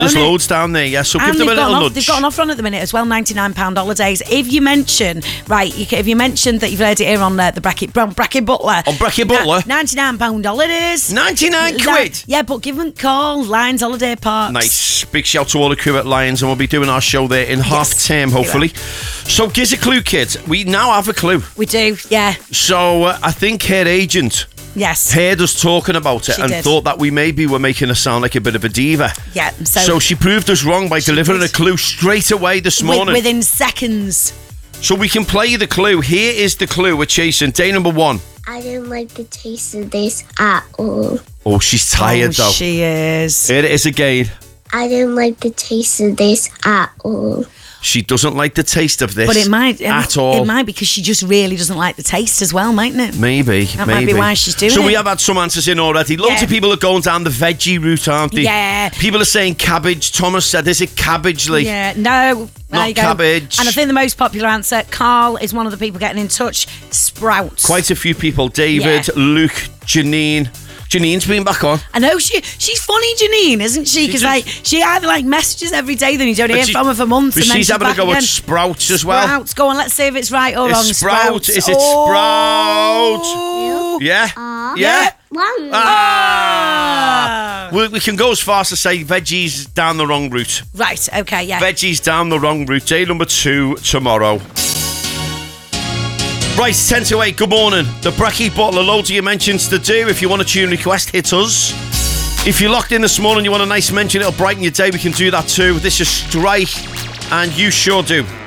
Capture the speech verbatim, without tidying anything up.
There's Only- loads down there, yeah. So And give them a they've got, little an off, nudge. they've got an offer on at the minute as well, ninety-nine pounds holidays. If you mention, right, you can, if you mention that you've heard it here on uh, the Bracket Brown Bracket Butler. On Bracket Butler? ninety-nine pounds holidays. ninety-nine quid? Yeah, but give them a call. Lions Holiday Parks. Nice. Big shout to all the crew at Lions, and we'll be doing our show there in half term, hopefully. So, gives a clue, kids. We now have a clue. We do, yeah. So, uh, I think her agent Yes. heard us talking about it She and did. thought that we maybe were making her sound like a bit of a diva. Yeah, so, So she proved us wrong by delivering did. a clue straight away this wi- morning. within seconds. So we can play you the clue. Here is the clue we're chasing. Day number one. I don't like the taste of this at all. Oh, she's tired oh, though. she is. Here it is again. I don't like the taste of this at all. She doesn't like the taste of this But it might at all. It might because she just really doesn't like the taste as well, mightn't it? Maybe, That maybe. might be why she's doing so it. we have had some answers in already. Loads Yeah. of people are going down the veggie route, aren't they? Yeah. People are saying cabbage. Thomas said, is it cabbagely? Yeah, no. There Not you go. cabbage. And I think the most popular answer, Carl is one of the people getting in touch. Sprouts. Quite a few people. David, Yeah. Luke, Janine. Janine's been back on. I know she she's funny, Janine, isn't she? Because She like just- she either like messages every day, then you don't hear she- from her for months, but and then she's she's having back a go again. at sprouts as well. Sprouts. Go on, let's see if it's right or Is wrong. sprout- Sprouts. is it Oh. sprout? Yeah? Uh, yeah? One. Ah! We, we can go as far as to say veggies down the wrong route. Right. Okay. Yeah. Veggies down the wrong route. Day number two tomorrow. Right, ten to eight, good morning. The Bracky Butler, loads of your mentions to do. If you want a tune request, hit us. If you're locked in this morning, you want a nice mention, it'll brighten your day, we can do that too. This is Strike, and You Sure Do.